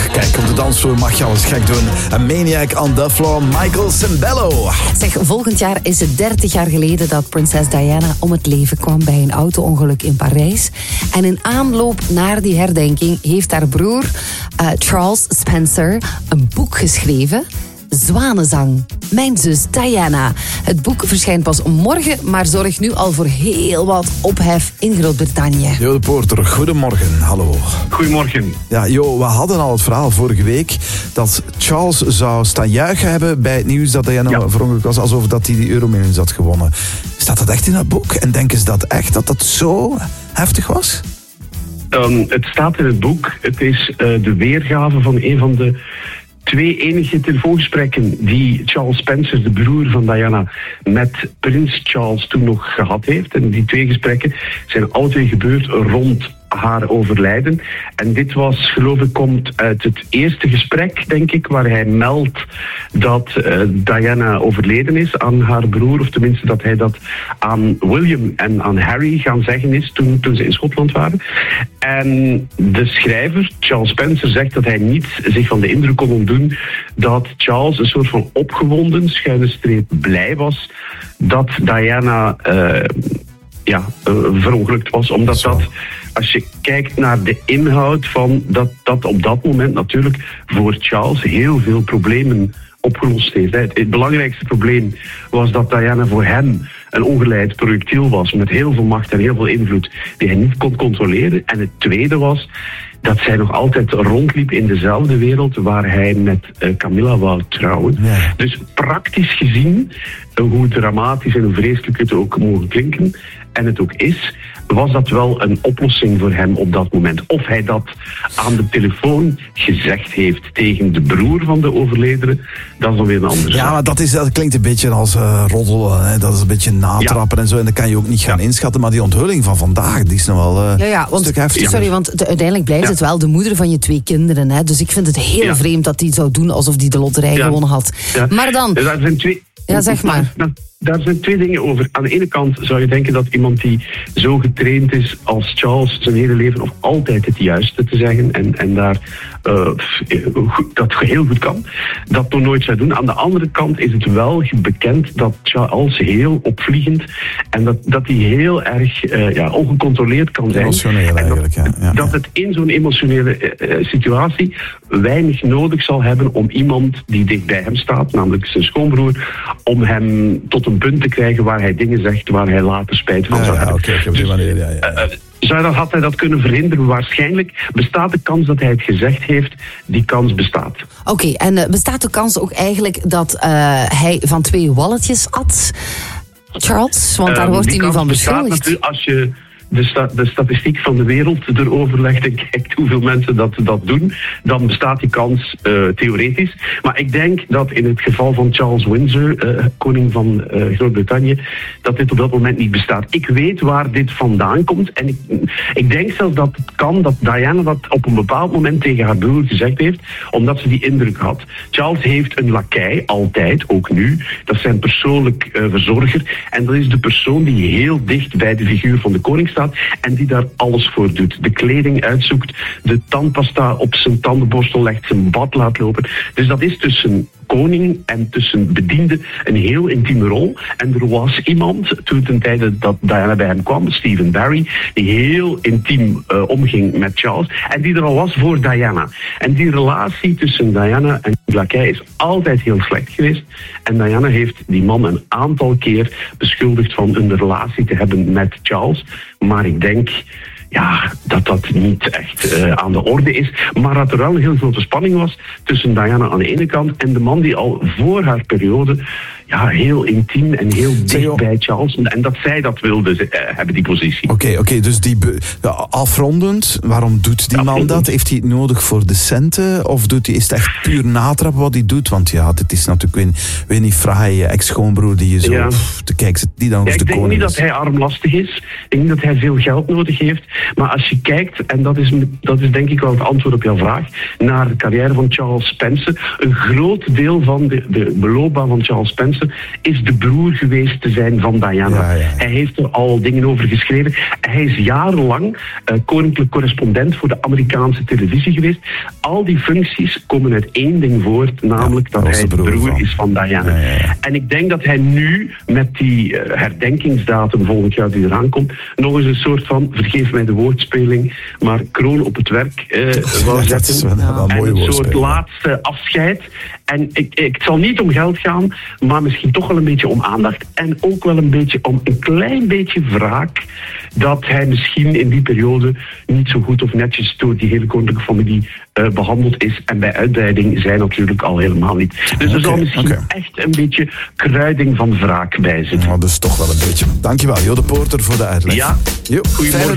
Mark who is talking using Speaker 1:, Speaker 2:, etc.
Speaker 1: Kijk, op de dansvloer mag je alles gek doen. Een maniac on the floor, Michael Sembello.
Speaker 2: Zeg, volgend jaar is het 30 jaar geleden dat prinses Diana om het leven kwam bij een auto-ongeluk in Parijs. En in aanloop naar die herdenking heeft haar broer Charles Spencer een boek geschreven. Zwanenzang. Mijn zus Diana. Het boek verschijnt pas morgen, maar zorgt nu al voor heel wat ophef in Groot-Brittannië.
Speaker 1: Jo de Poorter, goedemorgen. Hallo.
Speaker 3: Goedemorgen.
Speaker 1: Ja, Jo, we hadden al het verhaal vorige week dat Charles zou staan juichen hebben bij het nieuws dat Diana verongelukt was, alsof dat hij die Euromillions had gewonnen. Staat dat echt in dat boek? En denken ze dat echt dat dat zo heftig was?
Speaker 3: Het staat in het boek. Het is de weergave van een van de 2 enige telefoongesprekken die Charles Spencer, de broer van Diana, met prins Charles toen nog gehad heeft. En die 2 gesprekken zijn alle 2 gebeurd rond haar overlijden. En dit was, geloof ik, komt uit het eerste gesprek, denk ik, waar hij meldt dat Diana overleden is aan haar broer, of tenminste dat hij dat aan William en aan Harry gaan zeggen is toen ze in Schotland waren. En de schrijver, Charles Spencer, zegt dat hij niet zich van de indruk kon ontdoen dat Charles een soort van opgewonden, schuine streep blij was dat Diana verongelukt was, omdat dat, als je kijkt naar de inhoud van dat op dat moment natuurlijk voor Charles heel veel problemen opgelost heeft. Het belangrijkste probleem was dat Diana voor hem een ongeleid projectiel was met heel veel macht en heel veel invloed die hij niet kon controleren. En het tweede was dat zij nog altijd rondliep in dezelfde wereld waar hij met Camilla wou trouwen. Ja. Dus praktisch gezien, hoe dramatisch en hoe vreselijk het ook mogen klinken, en het ook is, was dat wel een oplossing voor hem op dat moment. Of hij dat aan de telefoon gezegd heeft tegen de broer van de overledene, dat is dan weer een andere zaak.
Speaker 1: Ja, maar dat klinkt een beetje als roddelen. Hè? Dat is een beetje natrappen en zo. En dat kan je ook niet gaan inschatten. Maar die onthulling van vandaag, die is nog wel een stuk heftig.
Speaker 2: Sorry, want uiteindelijk blijft het wel de moeder van je 2 kinderen. Hè? Dus ik vind het heel vreemd dat die zou doen alsof die de loterij gewonnen had. Ja. Maar dan...
Speaker 3: Er zijn 2...
Speaker 2: Ja, zeg maar.
Speaker 3: Daar zijn 2 dingen over. Aan de ene kant zou je denken dat iemand die zo getraind is als Charles zijn hele leven nog altijd het juiste te zeggen en daar dat heel goed kan, dat nog nooit zou doen. Aan de andere kant is het wel bekend dat Charles heel opvliegend en dat hij heel erg ongecontroleerd kan zijn.
Speaker 1: Emotioneel eigenlijk,
Speaker 3: dat het in zo'n emotionele situatie weinig nodig zal hebben om iemand die dicht bij hem staat, namelijk zijn schoonbroer, om hem tot een punt te krijgen waar hij dingen zegt waar hij later spijt van zou hebben.
Speaker 1: Op die manier,
Speaker 3: had hij dat kunnen verhinderen? Waarschijnlijk bestaat de kans dat hij het gezegd heeft. Die kans bestaat.
Speaker 2: Oké, en bestaat de kans ook eigenlijk dat hij van 2 walletjes at, Charles? Want daar wordt hij nu van beschuldigd.
Speaker 3: Als je de statistiek van de wereld erover legt en kijkt hoeveel mensen dat doen, dan bestaat die kans theoretisch. Maar ik denk dat in het geval van Charles Windsor, koning van Groot-Brittannië, dat dit op dat moment niet bestaat. Ik weet waar dit vandaan komt en ik denk zelfs dat het kan dat Diana dat op een bepaald moment tegen haar broer gezegd heeft, omdat ze die indruk had. Charles heeft een lakei, altijd, ook nu. Dat is zijn persoonlijk verzorger en dat is de persoon die heel dicht bij de figuur van de koning staat en die daar alles voor doet. De kleding uitzoekt, de tandpasta op zijn tandenborstel legt, zijn bad laat lopen. Dus dat is tussen koning en tussen bedienden een heel intieme rol. En er was iemand, toen ten tijde dat Diana bij hem kwam, Stephen Barry, die heel intiem omging met Charles en die er al was voor Diana. En die relatie tussen Diana en Lakei is altijd heel slecht geweest. En Diana heeft die man een aantal keer beschuldigd van een relatie te hebben met Charles. Maar ik denk dat niet echt aan de orde is. Maar dat er wel een heel grote spanning was tussen Diana aan de ene kant en de man die al voor haar periode heel intiem en heel dicht bij Charles. En dat zij dat wilde hebben, die positie.
Speaker 1: Oké, dus afrondend, waarom doet die man dat? Heeft hij het nodig voor de centen? Of is het echt puur natrappen wat hij doet? Want dit is natuurlijk weer niet fraai ex-schoonbroer die je zo te kijken zit. Die dan
Speaker 3: ik denk niet dat hij armlastig is. Ik denk niet dat hij veel geld nodig heeft. Maar als je kijkt, en dat is denk ik wel het antwoord op jouw vraag, naar de carrière van Charles Spencer. Een groot deel van de loopbaan van Charles Spencer is de broer geweest te zijn van Diana. Ja. Hij heeft er al dingen over geschreven. Hij is jarenlang koninklijk correspondent voor de Amerikaanse televisie geweest. Al die functies komen uit één ding voort, namelijk dat hij de broer is van Diana. Ja. En ik denk dat hij nu, met die herdenkingsdatum volgend jaar die eraan komt, nog eens een soort van, vergeef mij de woordspeling, maar kroon op het werk wil zetten. En een soort laatste afscheid. En het zal niet om geld gaan, maar misschien toch wel een beetje om aandacht. En ook wel een beetje om een klein beetje wraak dat hij misschien in die periode niet zo goed of netjes door die hele koninklijke familie behandeld is. En bij uitbreiding zij natuurlijk al helemaal niet. Dus er zal misschien echt een beetje kruiding van wraak bij zitten.
Speaker 1: Nou, dus toch wel een beetje. Dankjewel, Jo de Poorter, voor de uitleg.
Speaker 3: Ja, goedemorgen.